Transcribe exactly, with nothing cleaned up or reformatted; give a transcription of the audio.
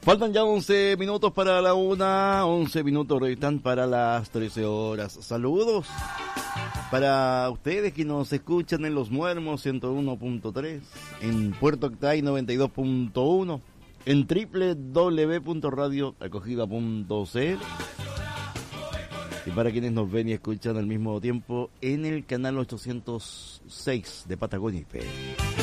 Faltan ya once minutos para la una, once minutos restan para las trece horas. Saludos para ustedes que nos escuchan en Los Muermos ciento uno punto tres, en Puerto Octay noventa y dos punto uno, en doble u doble u doble u punto radio acogida punto c l, y para quienes nos ven y escuchan al mismo tiempo en el canal ochocientos seis de Patagonia I P.